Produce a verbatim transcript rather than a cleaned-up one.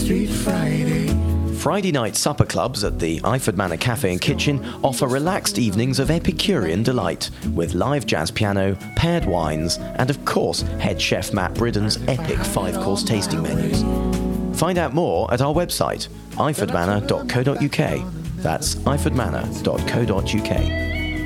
Street Friday. Friday night supper clubs at the Iford Manor Cafe and Kitchen offer relaxed evenings of Epicurean delight, with live jazz piano, paired wines, and of course, head chef Matt Bridden's epic five-course tasting menus. Find out more at our website, iford manor dot co dot uk. That's iford manor dot co dot uk.